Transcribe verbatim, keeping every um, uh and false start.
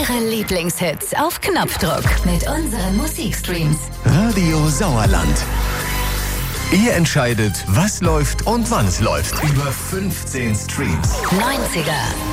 Ihre Lieblingshits auf Knopfdruck mit unseren Musikstreams. Radio Sauerland. Ihr entscheidet, was läuft und wann es läuft. Über fünfzehn Streams. neunziger,